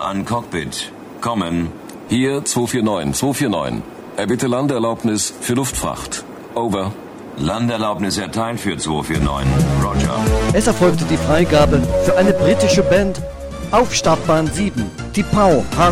an Cockpit. Kommen. Hier 249, 249. Erbitte Landeerlaubnis für Luftfracht. Over. Landeerlaubnis erteilt für 249. Roger. Es erfolgte die Freigabe für eine britische Band auf Startbahn 7, die Pau Hard